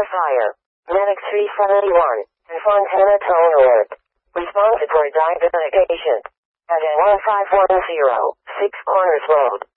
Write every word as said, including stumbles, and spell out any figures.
fire. Medic three seventy-one. And Fontana tone alert. Responsive for a diabetic patient. At one five one zero, Six Corners Road.